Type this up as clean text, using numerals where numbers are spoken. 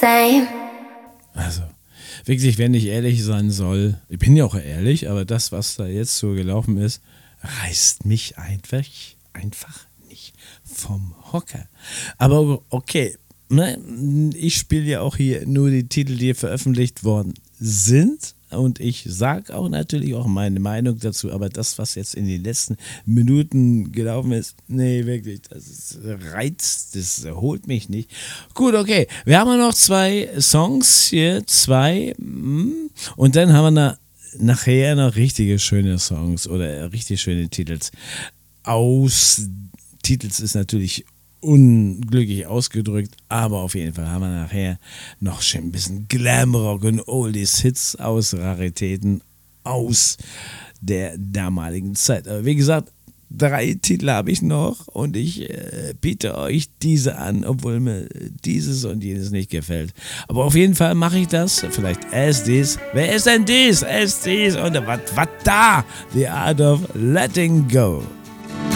same. Also, wirklich, wenn ich ehrlich sein soll, ich bin ja auch ehrlich, aber das, was da jetzt so gelaufen ist, reißt mich einfach nicht vom Hocker. Aber okay, ne, ich spiele ja auch hier nur die Titel, die veröffentlicht worden sind. Und ich sage auch natürlich auch meine Meinung dazu, aber das, was jetzt in den letzten Minuten gelaufen ist, nee, wirklich, das reizt, das holt mich nicht. Gut, okay, wir haben noch 2 Songs hier, 2, und dann haben wir nachher noch richtige schöne Songs oder richtig schöne Titels. Titels ist natürlich unglücklich ausgedrückt, aber auf jeden Fall haben wir nachher noch schön ein bisschen Glamrock und Oldies Hits aus Raritäten aus der damaligen Zeit. Aber wie gesagt, 3 Titel habe ich noch und ich biete euch diese an, obwohl mir dieses und jenes nicht gefällt. Aber auf jeden Fall mache ich das. Vielleicht As This. Wer ist denn dies? As This und was da? The Art of Letting Go.